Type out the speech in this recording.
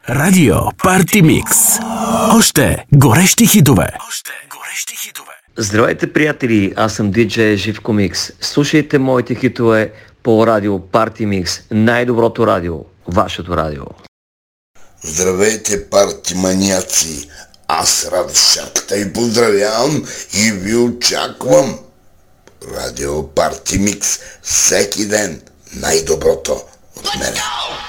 Радио Парти Микс. Още горещи хитове. Здравейте, приятели! Аз съм диджей Живко Микс. Слушайте моите хитове по радио Парти Микс. Най-доброто радио. Вашето радио. Здравейте, парти маняци! Аз Радшакта и поздравявам и ви очаквам. Радио Парти Микс всеки ден. Най-доброто от мен.